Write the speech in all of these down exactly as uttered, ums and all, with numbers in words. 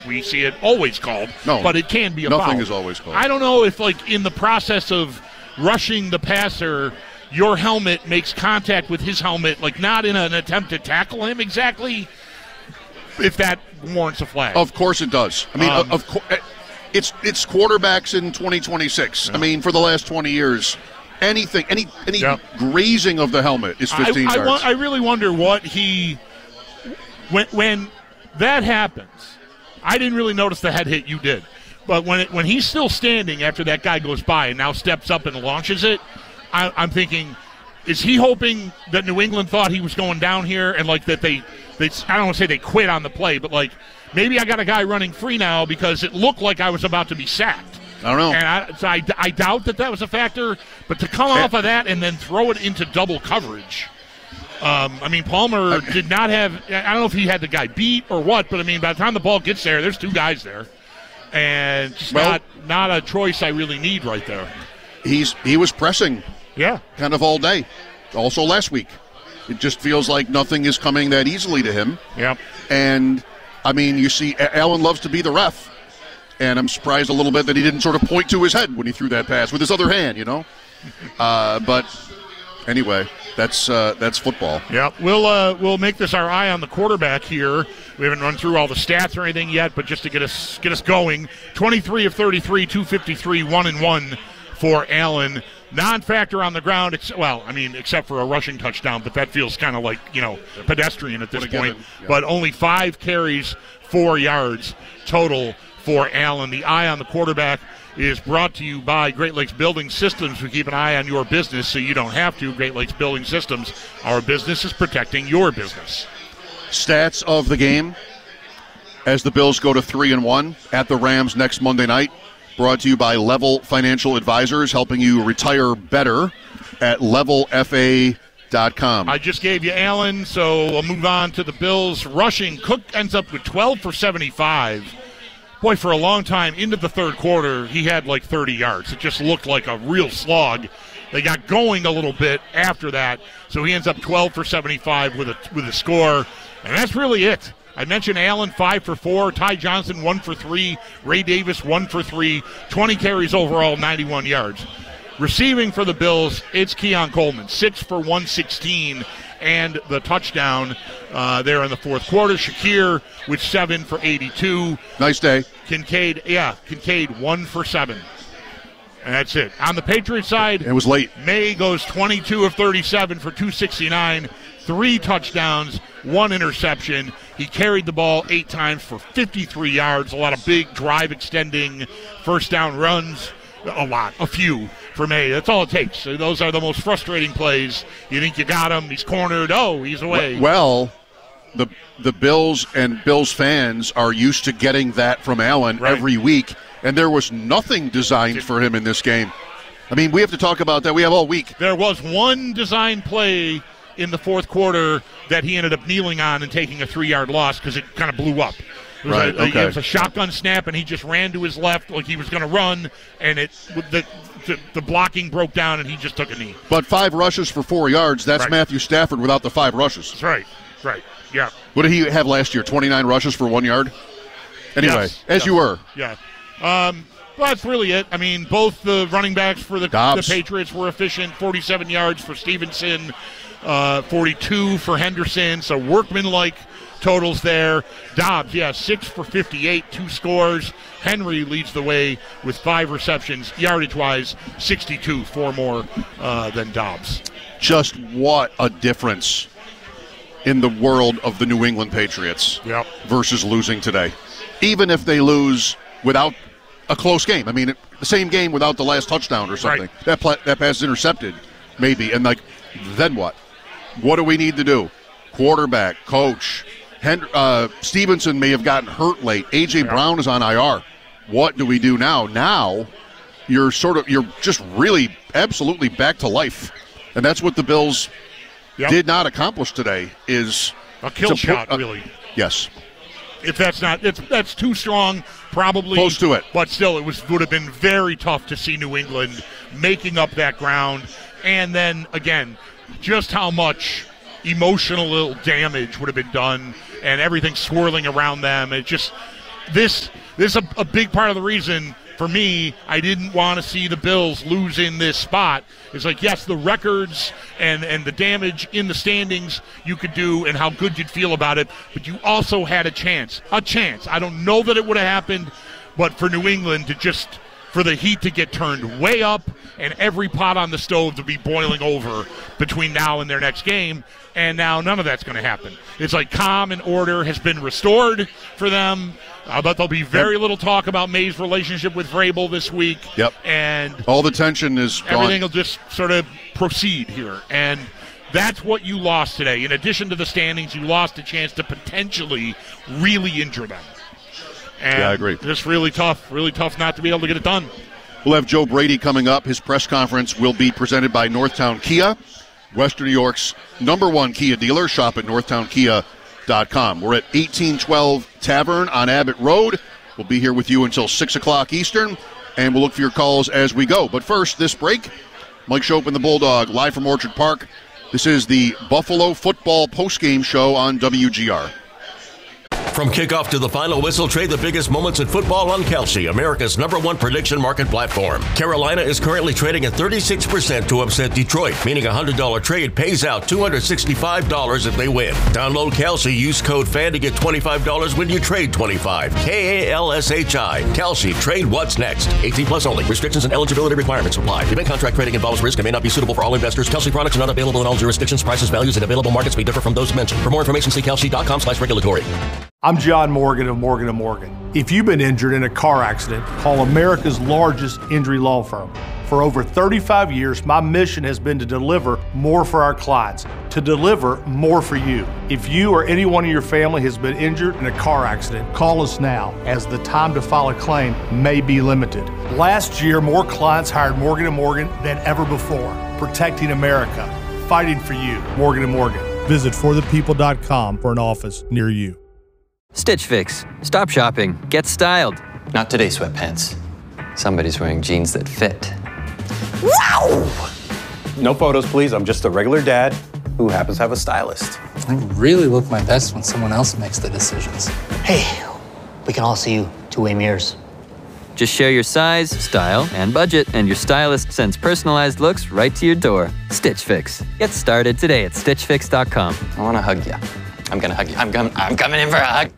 we see it always called, no, but it can be a nothing foul. Nothing is always called. I don't know if, like, in the process of rushing the passer, your helmet makes contact with his helmet, like not in an attempt to tackle him exactly, if that warrants a flag. Of course it does. I mean, Um, of course, it's it's quarterbacks in twenty twenty-six. Yeah. I mean, for the last twenty years, anything, any any Yep. grazing of the helmet is fifteen I, I, yards. wa- I really wonder what he when when that happens. I didn't really notice the head hit. You did, but when it, when he's still standing after that guy goes by and now steps up and launches it, I, I'm thinking, is he hoping that New England thought he was going down here and like that they they I don't want to say they quit on the play, but like maybe I got a guy running free now because it looked like I was about to be sacked. I don't know. And I, so I, I doubt that that was a factor, but to come off of that and then throw it into double coverage. Um, I mean, Palmer did not have – I don't know if he had the guy beat or what, but, I mean, by the time the ball gets there, there's two guys there. And just well, not not a choice I really need right there. He's He was pressing yeah, kind of all day, also last week. It just feels like nothing is coming that easily to him. Yep. And, I mean, you see Allen loves to be the ref, and I'm surprised a little bit that he didn't sort of point to his head when he threw that pass with his other hand, you know. Uh, but anyway – That's uh, that's football. Yeah, we'll uh, we'll make this our eye on the quarterback here. We haven't run through all the stats or anything yet, but just to get us get us going, twenty-three of thirty-three, two fifty-three, one and one for Allen. Non-factor on the ground. Ex- well, I mean, except for a rushing touchdown, but that feels kind of like you know pedestrian at this point. Yeah. But only five carries, four yards total for Allen. The eye on the quarterback is brought to you by Great Lakes Building Systems. We keep an eye on your business so you don't have to. Great Lakes Building Systems, our business is protecting your business. Stats of the game as the Bills go to three and one at the Rams next Monday night. Brought to you by Level Financial Advisors, helping you retire better at level f a dot com. I just gave you Allen, so we'll move on to the Bills. Rushing, Cook ends up with twelve for seventy-five. Boy, for a long time into the third quarter, he had like thirty yards. It just looked like a real slog. They got going a little bit after that, so he ends up twelve for seventy-five with a with a score, and that's really it. I mentioned Allen, five for four. Ty Johnson, one for three. Ray Davis, one for three. twenty carries overall, ninety-one yards. Receiving for the Bills, it's Keon Coleman, six for one sixteen. And the touchdown uh, there in the fourth quarter. Shakir with seven for eighty-two. Nice day. Kincaid, yeah, Kincaid one for seven. And that's it. On the Patriots side, it was late. May goes twenty-two of thirty-seven for two sixty-nine, three touchdowns, one interception. He carried the ball eight times for fifty-three yards. A lot of big drive extending first down runs. A lot, a few for May. That's all it takes. So those are the most frustrating plays. You think you got him, he's cornered, oh, he's away. Well, the the Bills and Bills fans are used to getting that from Allen right. every week, and there was nothing designed for him in this game. I mean, we have to talk about that. We have all week. There was one design play in the fourth quarter that he ended up kneeling on and taking a three-yard loss because it kind of blew up. It was, right, a, okay. it was a shotgun snap, and he just ran to his left like he was going to run, and it the, the the blocking broke down, and he just took a knee. But five rushes for four yards, that's right. Matthew Stafford without the five rushes. That's right, right, yeah. What did he have last year, twenty-nine rushes for one yard? Anyway, yes, as yes. you were. Yeah. Um, well, that's really it. I mean, both the running backs for the, the Patriots were efficient, forty-seven yards for Stevenson, uh, forty-two for Henderson, so workman-like totals there. Dobbs, yeah, six for fifty-eight, two scores. Henry leads the way with five receptions. Yardage-wise, sixty-two, four more uh, than Dobbs. Just what a difference in the world of the New England Patriots yep. versus losing today. Even if they lose without a close game. I mean, the same game without the last touchdown or something. Right. That pla- that pass is intercepted, maybe. And, like, then what? What do we need to do? Quarterback, coach. Hend- uh, Stevenson may have gotten hurt late. A J. Yeah. Brown is on I R. What do we do now? Now you're sort of you're just really absolutely back to life, and that's what the Bills yep. did not accomplish today. Is a kill shot, put, uh, really? Yes. If that's not, it's, that's too strong, probably. Close to it. But still, it was would have been very tough to see New England making up that ground, and then again, just how much emotional damage would have been done and everything swirling around them. It just this this is a, a big part of the reason for me I didn't want to see the Bills lose in this spot. It's like, yes, the records and, and the damage in the standings you could do and how good you'd feel about it, but you also had a chance. A chance. I don't know that it would have happened, but for New England to just, for the heat to get turned way up and every pot on the stove to be boiling over between now and their next game, and now none of that's going to happen. It's like calm and order has been restored for them. Uh, but there'll be very yep. little talk about May's relationship with Vrabel this week. Yep. And all the tension is gone. Everything will just sort of proceed here. And that's what you lost today. In addition to the standings, you lost a chance to potentially really injure them. And yeah, I agree. Just really tough, really tough not to be able to get it done. We'll have Joe Brady coming up. His press conference will be presented by Northtown Kia, Western New York's number one Kia dealer. Shop at northtown kia dot com. We're at eighteen twelve Tavern on Abbott Road. We'll be here with you until six o'clock Eastern, and we'll look for your calls as we go. But first, this break, Mike Schopp and the Bulldog, live from Orchard Park. This is the Buffalo Football postgame show on W G R. From kickoff to the final whistle, trade the biggest moments in football on Kalshi, America's number one prediction market platform. Carolina is currently trading at thirty-six percent to upset Detroit, meaning a one hundred dollars trade pays out two hundred sixty-five dollars if they win. Download Kalshi, use code FAN to get twenty-five dollars when you trade twenty-five dollars. K A L S H I. Kalshi, trade what's next. eighteen plus only. Restrictions and eligibility requirements apply. Event contract trading involves risk and may not be suitable for all investors. Kalshi products are not available in all jurisdictions. Prices, values, and available markets may differ from those mentioned. For more information, see kalshi dot com slash regulatory. I'm John Morgan of Morgan and Morgan. If you've been injured in a car accident, call America's largest injury law firm. For over thirty-five years, my mission has been to deliver more for our clients, to deliver more for you. If you or anyone in your family has been injured in a car accident, call us now, as the time to file a claim may be limited. Last year, more clients hired Morgan and Morgan than ever before, protecting America, fighting for you. Morgan and Morgan. Visit for the people dot com for an office near you. Stitch Fix. Stop shopping. Get styled. Not today, sweatpants. Somebody's wearing jeans that fit. Wow! No photos, please. I'm just a regular dad who happens to have a stylist. I really look my best when someone else makes the decisions. Hey, we can all see you two-way mirrors. Just share your size, style, and budget, and your stylist sends personalized looks right to your door. Stitch Fix. Get started today at stitch fix dot com. I want to hug you. I'm going to hug you. I'm, com- I'm coming in for a hug.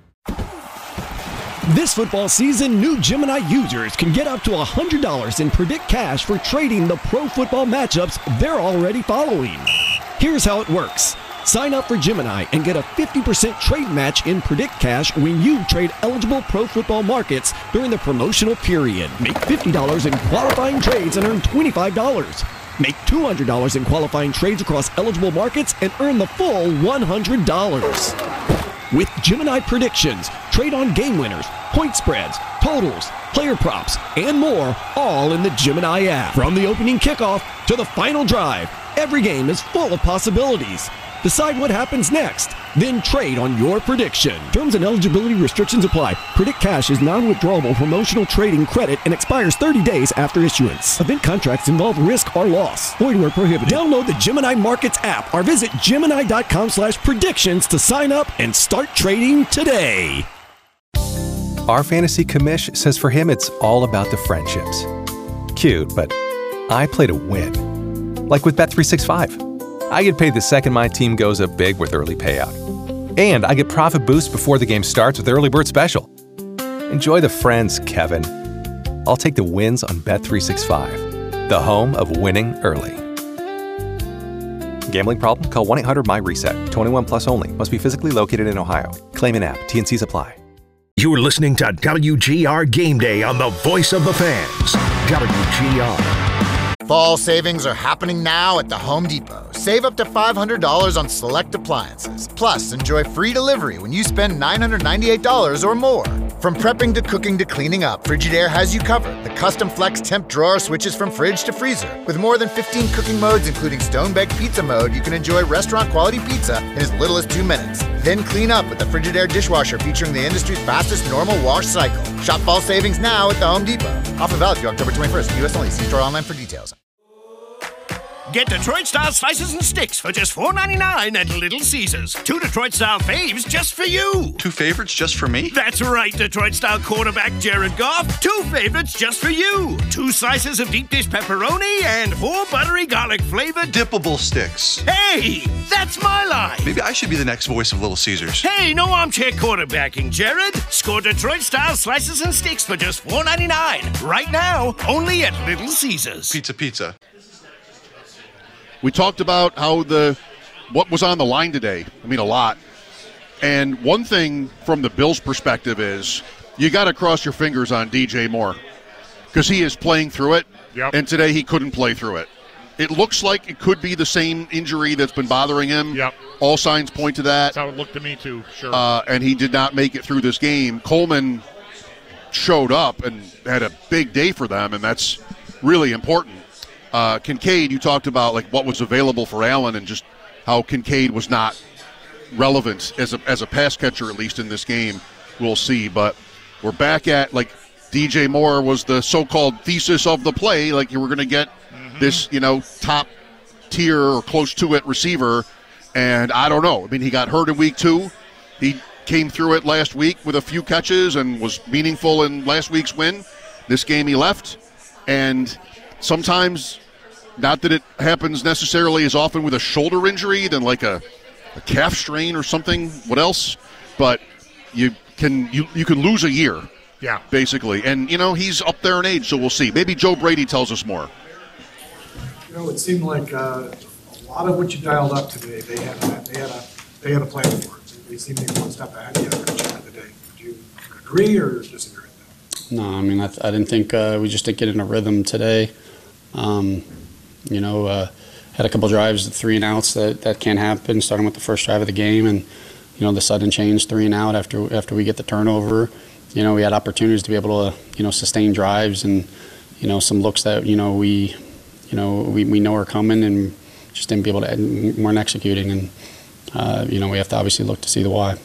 This football season, new Gemini users can get up to one hundred dollars in Predict Cash for trading the pro football matchups they're already following. Here's how it works. Sign up for Gemini and get a fifty percent trade match in Predict Cash when you trade eligible pro football markets during the promotional period. Make fifty dollars in qualifying trades and earn twenty-five dollars. Make two hundred dollars in qualifying trades across eligible markets and earn the full one hundred dollars. With Gemini predictions, trade on game winners, point spreads, totals, player props, and more, all in the Gemini app. From the opening kickoff to the final drive, every game is full of possibilities. Decide what happens next, then trade on your prediction. Terms and eligibility restrictions apply. Predict Cash is non-withdrawable promotional trading credit and expires thirty days after issuance. Event contracts involve risk or loss. Void where prohibited. Download the Gemini Markets app or visit gemini dot com slash predictions to sign up and start trading today. Our fantasy commish says for him it's all about the friendships. Cute, but I play to win. Like with Bet three sixty-five. I get paid the second my team goes up big with early payout. And I get profit boost before the game starts with Early Bird Special. Enjoy the friends, Kevin. I'll take the wins on Bet three sixty-five, the home of winning early. Gambling problem? Call one eight hundred M Y reset. twenty-one plus only. Must be physically located in Ohio. Claim in app. T N Cs apply. You're listening to W G R Game Day on the Voice of the Fans. W G R. Fall savings are happening now at the Home Depot. Save up to five hundred dollars on select appliances. Plus, enjoy free delivery when you spend nine hundred ninety-eight dollars or more. From prepping to cooking to cleaning up, Frigidaire has you covered. The custom flex temp drawer switches from fridge to freezer. With more than fifteen cooking modes, including stone-baked pizza mode, you can enjoy restaurant-quality pizza in as little as two minutes. Then clean up with the Frigidaire dishwasher featuring the industry's fastest normal wash cycle. Shop fall savings now at the Home Depot. Offer valid through October twenty-first. U S only. See store online for details. Get Detroit-style slices and sticks for just four ninety-nine at Little Caesars. Two Detroit-style faves just for you. Two favorites just for me? That's right, Detroit-style quarterback Jared Goff. Two favorites just for you. Two slices of deep dish pepperoni and four buttery garlic-flavored dippable sticks. Hey, that's my line. Maybe I should be the next voice of Little Caesars. Hey, no armchair quarterbacking, Jared. Score Detroit-style slices and sticks for just four ninety-nine. Right now, only at Little Caesars. Pizza, pizza. We talked about how the what was on the line today. I mean, a lot. And one thing from the Bills' perspective is you got to cross your fingers on D J Moore because he is playing through it, yep. and today he couldn't play through it. It looks like it could be the same injury that's been bothering him. Yep. All signs point to that. That's how it looked to me, too. Sure. Uh, and he did not make it through this game. Coleman showed up and had a big day for them, and that's really important. Uh, Kincaid, you talked about like what was available for Allen and just how Kincaid was not relevant as a as a pass catcher, at least in this game. We'll see. But we're back at like D J Moore was the so-called thesis of the play. Like you were going to get mm-hmm. this, you know, top tier or close to it receiver. And I don't know. I mean, he got hurt in week two. He came through it last week with a few catches and was meaningful in last week's win. This game he left. And sometimes, not that it happens necessarily as often with a shoulder injury than like a, a calf strain or something. What else? But you can you, you can lose a year, yeah, basically. And, you know, he's up there in age, so we'll see. Maybe Joe Brady tells us more. You know, it seemed like uh, a lot of what you dialed up today, they had a, they had a, they had a plan for it. They seemed to be one step ahead of the other each of the day. Do you agree or disagree with that? No, I mean, I, th- I didn't think uh, we just didn't get in a rhythm today. Um, you know, uh, had a couple drives, three and outs that, that can't happen, starting with the first drive of the game, and you know the sudden change, three and out after after we get the turnover. You know, we had opportunities to be able to you know sustain drives and you know some looks that you know we you know we, we know are coming and just didn't be able to weren't executing, and uh, you know we have to obviously look to see the why.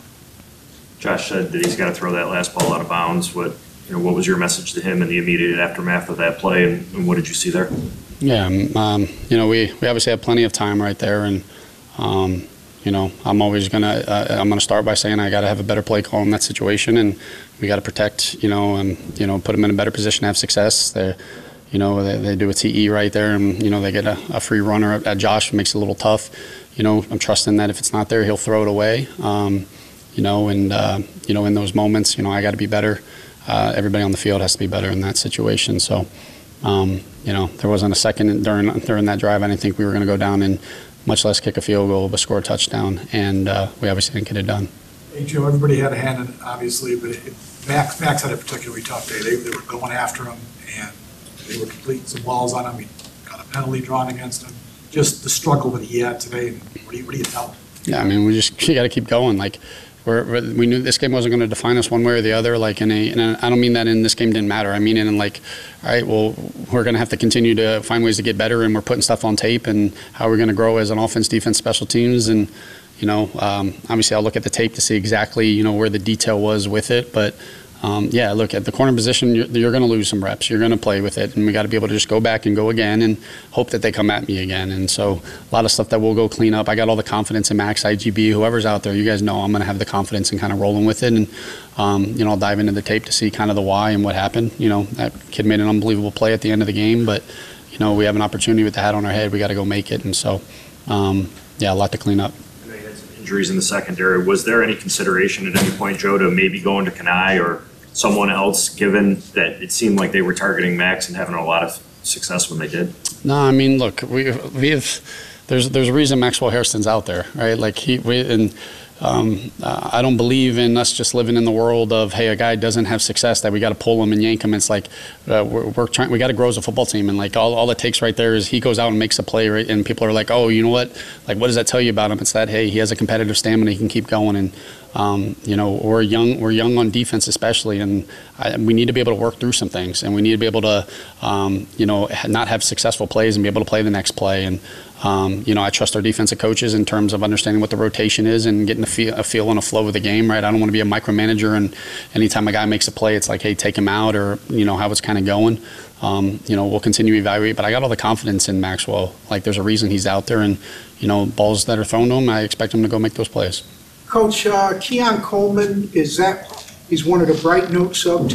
Josh said that he's got to throw that last ball out of bounds. What you know, what was your message to him in the immediate aftermath of that play, and, and what did you see there? Yeah, um, you know, we, we obviously have plenty of time right there, and um, you know, I'm always gonna uh, I'm gonna start by saying I got to have a better play call in that situation, and we got to protect, you know, and you know, put them in a better position to have success. They, you know, they, they do a T E right there, and you know, they get a, a free runner at, at Josh, makes it a little tough. You know, I'm trusting that if it's not there, he'll throw it away. Um, you know, and uh, you know, in those moments, you know, I got to be better. Uh, everybody on the field has to be better in that situation. So. Um, you know, there wasn't a second during during that drive I didn't think we were going to go down and much less kick a field goal but score a touchdown, and uh, we obviously didn't get it done. Hey, Joe, everybody had a hand in it, obviously, but it, Max, Max had a particularly tough day. They, they were going after him, and they were completing some balls on him. He got a penalty drawn against him. Just the struggle that he had today, and what do you, what do you tell him? Yeah, I mean, we just got to keep going. Like, We're, we knew this game wasn't going to define us one way or the other. Like, in a, in a, I don't mean that in this game didn't matter. I mean in like, all right, well, we're going to have to continue to find ways to get better, and we're putting stuff on tape, and how we're going to grow as an offense, defense, special teams, and you know, um, obviously I'll look at the tape to see exactly you know where the detail was with it, but. Um, yeah, look, at the corner position, you're, you're going to lose some reps. You're going to play with it, and we got to be able to just go back and go again and hope that they come at me again. And so a lot of stuff that we'll go clean up. I got all the confidence in Max, I G B, whoever's out there. You guys know I'm going to have the confidence and kind of rolling with it. And, um, you know, I'll dive into the tape to see kind of the why and what happened. You know, that kid made an unbelievable play at the end of the game, but, you know, we have an opportunity with the hat on our head. We got to go make it. And so, um, yeah, a lot to clean up. I know you had some injuries in the secondary. Was there any consideration at any point, Joe, to maybe going to Kanai or someone else, given that it seemed like they were targeting Max and having a lot of success when they did? No, I mean, look, we we have there's there's a reason Maxwell Hairston's out there, right? Like he we and um, uh, I don't believe in us just living in the world of hey, a guy doesn't have success that we got to pull him and yank him. It's like uh, we're, we're trying, we got to grow as a football team, and like all all it takes right there is he goes out and makes a play, right? And people are like, oh, you know what? Like, what does that tell you about him? It's that hey, he has a competitive stamina, he can keep going, and Um, you know, we're young, we're young on defense especially, and I, we need to be able to work through some things, and we need to be able to, um, you know, not have successful plays and be able to play the next play. And um, you know, I trust our defensive coaches in terms of understanding what the rotation is and getting a feel, a feel and a flow of the game. Right? I don't want to be a micromanager, and anytime a guy makes a play, it's like, hey, take him out, or you know how it's kind of going. Um, you know, we'll continue to evaluate, but I got all the confidence in Maxwell. Like, there's a reason he's out there, and you know, balls that are thrown to him, I expect him to go make those plays. Coach, uh, Keon Coleman, is that, he's one of the bright notes of